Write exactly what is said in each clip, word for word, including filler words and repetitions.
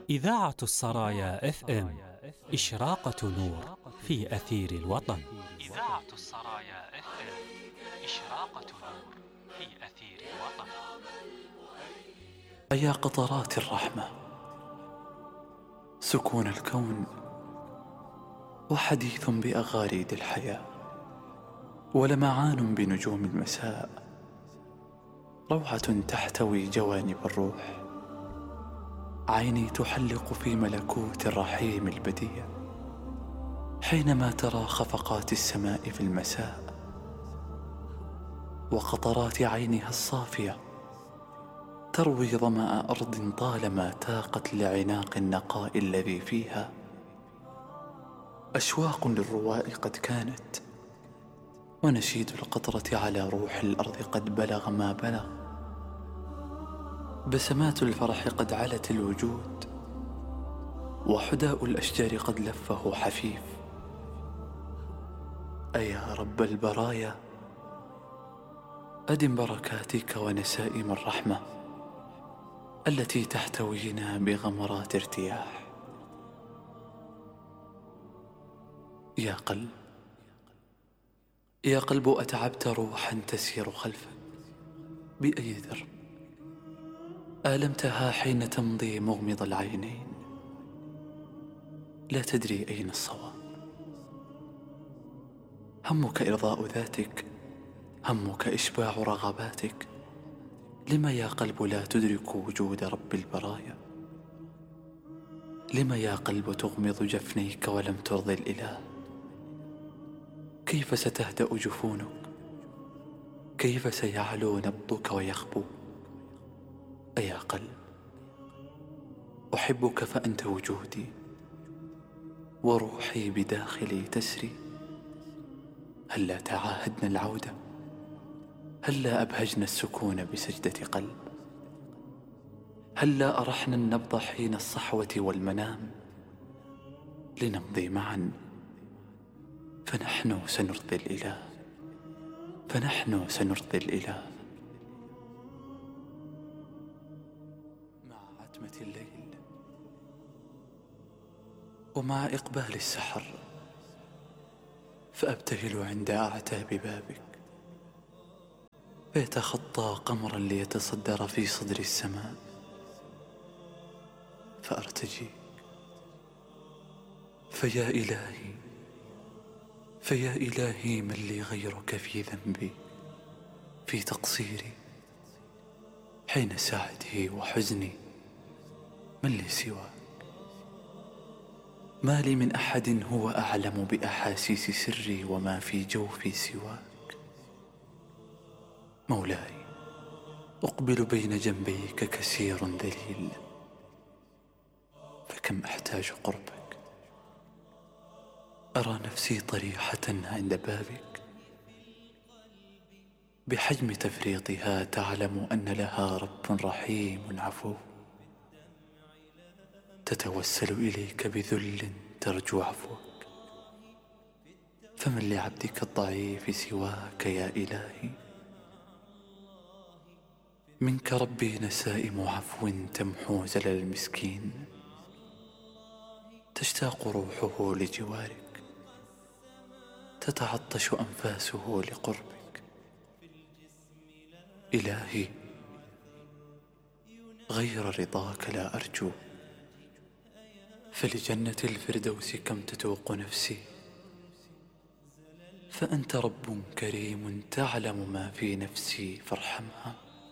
إذاعة السرايا اف ام، إشراقة نور في أثير الوطن. إذاعة السرايا اف ام، إشراقة نور في أثير الوطن. أيا قطرات الرحمة، سكون الكون وحديث بأغاريد الحياة، ولمعان بنجوم المساء، روعة تحتوي جوانب الروح. عيني تحلق في ملكوت الرحيم البديع حينما ترى خفقات السماء في المساء، وقطرات عينها الصافية تروي ظمأ أرض طالما تاقت لعناق النقاء الذي فيها. أشواق للرواء قد كانت، ونشيد القطرة على روح الأرض قد بلغ ما بلغ. بسمات الفرح قد علت الوجود، وحداء الأشجار قد لفه حفيف. أيا رب البرايا، أدم بركاتك ونسائم الرحمة التي تحتوينا بغمرات ارتياح. يا قلب، يا قلب، أتعبت روحا تسير خلفك بأي درب؟ آلمتها حين تمضي مغمض العينين، لا تدري أين الصواب. همك إرضاء ذاتك، همك إشباع رغباتك. لما يا قلب لا تدرك وجود رب البرايا؟ لما يا قلب تغمض جفنيك ولم ترضي الإله؟ كيف ستهدأ جفونك؟ كيف سيعلو نبضك ويخبو؟ أيا قلب، أحبك فأنت وجودي، وروحي بداخلي تسري. هلا تعاهدنا العودة؟ هلا أبهجنا السكون بسجدة قلب؟ هلا أرحنا النبض حين الصحوة والمنام؟ لنمضي معا، فنحن سنرضي الإله، فنحن سنرضي الإله. مع عتمة الليل ومع إقبال السحر، فأبتهل عند أعتاب بابك، فيتخطى قمرا ليتصدر في صدر السماء، فأرتجيك. فيا إلهي، فيا إلهي، من لي غيرك في ذنبي، في تقصيري، حين سعدي وحزني؟ من لي سواك؟ ما لي من أحد هو أعلم بأحاسيس سري وما في جوفي سواك. مولاي، أقبل بين جنبيك كسير ذليل، فكم أحتاج قربك. أرى نفسي طريحة عند بابك، بحجم تفريطها تعلم أن لها رب رحيم عفو. تتوسل إليك بذل ترجو عفوك، فمن لعبدك الضعيف سواك يا إلهي؟ منك ربي نسائم عفو تمحو زلل المسكين، تشتاق روحه لجوارك، تتعطش أنفاسه لقربك. إلهي، غير رضاك لا أرجو، فلجنة الفردوس كم تتوق نفسي. فأنت رب كريم تعلم ما في نفسي فارحمها،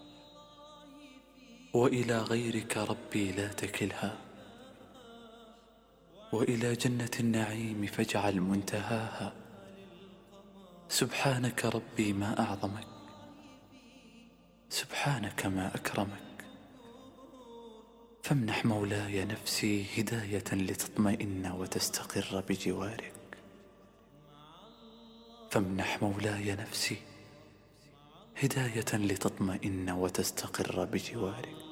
وإلى غيرك ربي لا تكلها، وإلى جنة النعيم فاجعل منتهاها. سبحانك ربي ما أعظمك، سبحانك ما أكرمك. فامنح مولاي نفسي هداية لتطمئن وتستقر بجوارك، فامنح مولاي نفسي هداية لتطمئن وتستقر بجوارك.